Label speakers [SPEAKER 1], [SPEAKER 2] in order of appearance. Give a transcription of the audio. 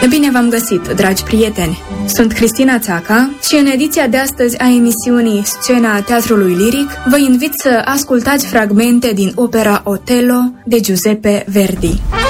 [SPEAKER 1] Bine v-am găsit, dragi prieteni! Sunt Cristina Țaca și în ediția de astăzi a emisiunii Scena Teatrului Liric vă invit să ascultați fragmente din opera Otello de Giuseppe Verdi.